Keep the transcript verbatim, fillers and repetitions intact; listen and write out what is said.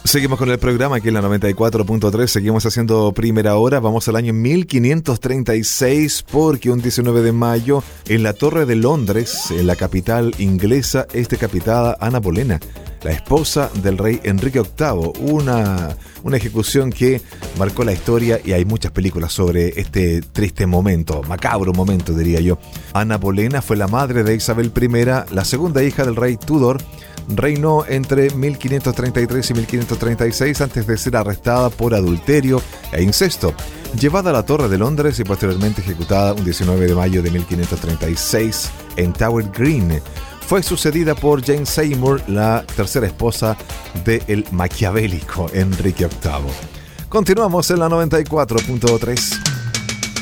Seguimos con el programa aquí en la noventa y cuatro punto tres, seguimos haciendo primera hora, vamos al año mil quinientos treinta y seis porque un diecinueve de mayo en la Torre de Londres, en la capital inglesa, es decapitada Ana Bolena, la esposa del rey Enrique octavo, una, una ejecución que marcó la historia y hay muchas películas sobre este triste momento, macabro momento diría yo. Ana Bolena fue la madre de Isabel primera, la segunda hija del rey Tudor. Reinó entre mil quinientos treinta y tres y mil quinientos treinta y seis antes de ser arrestada por adulterio e incesto, llevada a la Torre de Londres y posteriormente ejecutada un diecinueve de mayo de mil quinientos treinta y seis en Tower Green. Fue sucedida por Jane Seymour, la tercera esposa del maquiavélico Enrique octavo. Continuamos en la noventa y cuatro punto tres.